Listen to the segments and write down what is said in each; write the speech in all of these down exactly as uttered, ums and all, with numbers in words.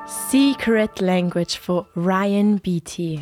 Secret Language von Ryan Beatty.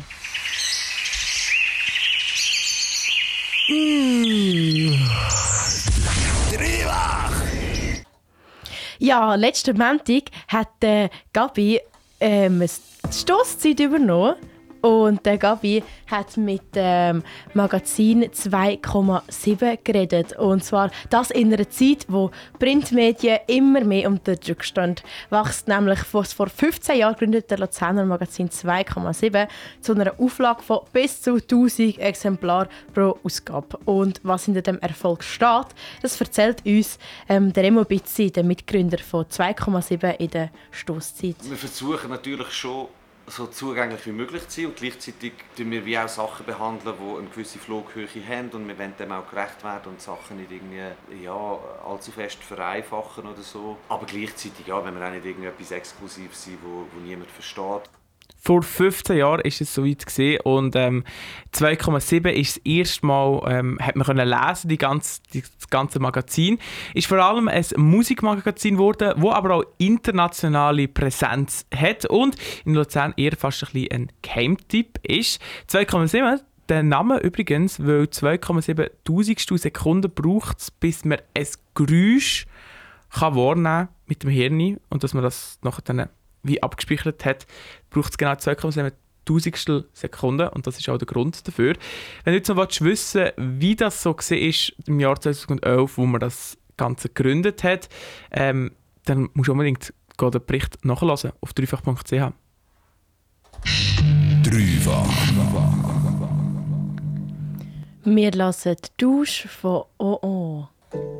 Mm. Dreifach! Ja, letzten Montag hat äh, Gabi ähm, die Stosszeit übernommen. Und der Gabi hat mit dem Magazin zwei Komma sieben geredet. Und zwar das in einer Zeit, wo Printmedien immer mehr unter Druck stehen. Wächst nämlich vor fünfzehn Jahren gegründet der Luzerner Magazin zwei Komma sieben zu einer Auflage von bis zu tausend Exemplaren pro Ausgabe. Und was hinter dem Erfolg steht, das erzählt uns ähm, der Remo Bizzi, der Mitgründer von zwei Komma sieben in der Stosszeit. Wir versuchen natürlich schon, so zugänglich wie möglich zu sein und gleichzeitig behandeln wir wie auch Sachen, behandeln, die eine gewisse Flughöhe haben und wir wollen dem auch gerecht werden und Sachen nicht irgendwie, ja, allzu fest vereinfachen oder so. Aber gleichzeitig, ja, wenn wir auch nicht irgendetwas exklusiv sind, wo, wo niemand versteht. Vor fünfzehn Jahren war es soweit gewesen und ähm, zwei Komma sieben ist das erste Mal, ähm, hat man können lesen, die ganze, die, das ganze Magazin. Ist vor allem ein Musikmagazin geworden, das aber auch internationale Präsenz hat und in Luzern eher fast ein bisschen ein Geheimtipp ist. zwei Komma sieben, der Name übrigens, weil zwei Komma sieben Tausendstel Sekunden braucht es, bis man ein Geräusch kann wahrnehmen mit dem Hirn und dass man das nachher dann wie abgespeichert hat, braucht es genau zwei Komma sieben Tausendstel Sekunden und das ist auch der Grund dafür. Wenn du jetzt noch wissen willst, wie das so war im Jahr zweitausendelf, wo man das Ganze gegründet hat, ähm, dann musst du unbedingt den Bericht nachlesen auf dreifach punkt c h. Dreifach. Wir hören die Dusche von O O.